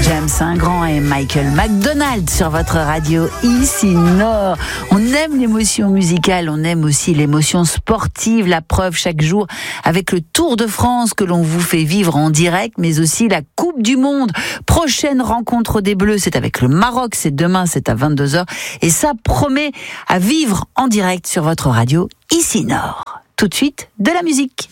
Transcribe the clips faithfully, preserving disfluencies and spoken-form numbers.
James Ingrand et Michael McDonald sur votre radio ici Nord. On aime l'émotion musicale, on aime aussi l'émotion sportive, la preuve chaque jour avec le Tour de France que l'on vous fait vivre en direct, mais aussi la Coupe du Monde. Prochaine rencontre des Bleus, c'est avec le Maroc, c'est demain, c'est à vingt-deux heures et ça promet à vivre en direct sur votre radio ici Nord. Tout de suite, de la musique.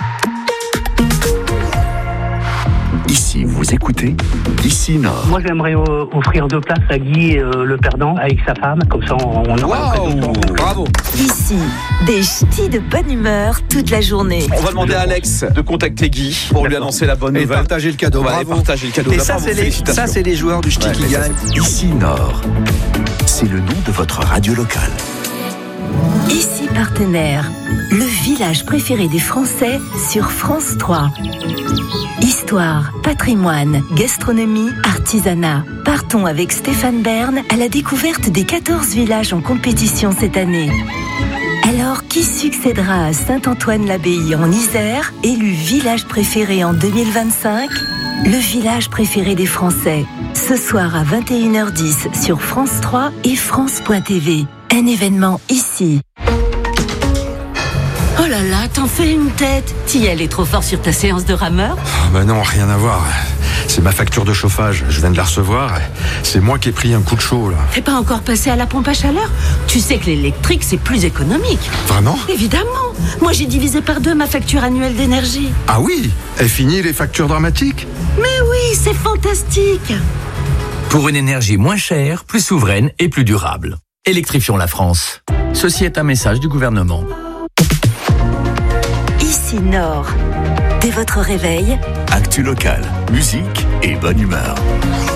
Ici, vous écoutez Ici Nord. Moi, j'aimerais euh, offrir deux places à Guy, euh, le perdant, avec sa femme. Comme ça, on, on aura wow, l'occasion de... bravo. Ici, des ch'tis de bonne humeur toute la journée. On va demander à Alex de contacter Guy pour lui annoncer la bonne et nouvelle. partager le cadeau. On va Bravo. partager le cadeau. Et Là, ça, bravo, c'est les, félicitations. ça, c'est les joueurs du ch'ti Ouais, qui gagnent. Ici Nord. C'est le nom de votre radio locale. Ici Partenaire, le village préféré des Français sur France trois. Histoire, patrimoine, gastronomie, artisanat. Partons avec Stéphane Bern à la découverte des quatorze villages en compétition cette année. Alors, qui succédera à Saint-Antoine-l'Abbaye en Isère, élu village préféré en deux mille vingt-cinq ? Le village préféré des Français. Ce soir à vingt et une heures dix sur France trois et France point T V. Un événement ici. Oh là là, t'en fais une tête. T'y allais trop fort sur ta séance de rameur ? Oh, bah non, rien à voir. C'est ma facture de chauffage. Je viens de la recevoir. C'est moi qui ai pris un coup de chaud, là. T'es pas encore passé à la pompe à chaleur ? Tu sais que l'électrique, c'est plus économique. Vraiment ? Évidemment. Moi, j'ai divisé par deux ma facture annuelle d'énergie. Ah oui ? Est fini les factures dramatiques ? Mais oui, c'est fantastique. Pour une énergie moins chère, plus souveraine et plus durable. Électrifions la France. Ceci est un message du gouvernement. Ici Nord. Dès votre réveil, Actu locale, musique et bonne humeur.